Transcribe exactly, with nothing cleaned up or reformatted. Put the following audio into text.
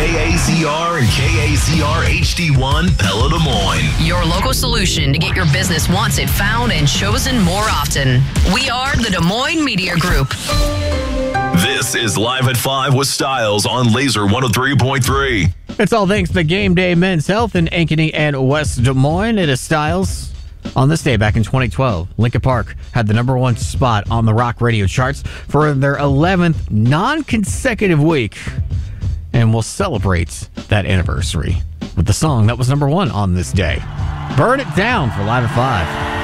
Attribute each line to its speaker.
Speaker 1: K A Z R and K A Z R H D one Pella Des Moines.
Speaker 2: Your local solution to get your business wanted, found, and chosen more often. We are the Des Moines Media Group.
Speaker 1: This is Live at five with Styles on Laser one oh three point three.
Speaker 3: It's all thanks to Game Day Men's Health in Ankeny and West Des Moines. It is Styles. On this day back in twenty twelve, Linkin Park had the number one spot on the rock radio charts for their eleventh non-consecutive week. And we'll celebrate that anniversary with the song that was number one on this day. Burn It Down for Live at five.